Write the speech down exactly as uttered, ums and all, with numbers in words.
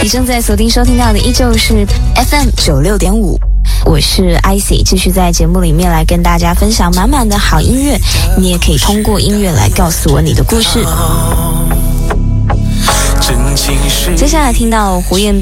你正在锁定收听到的依旧是 F M 九六点五，我是 I C， 继续在节目里面来跟大家分享满满的好音乐。你也可以通过音乐来告诉我你的故事。接下来听到胡彦斌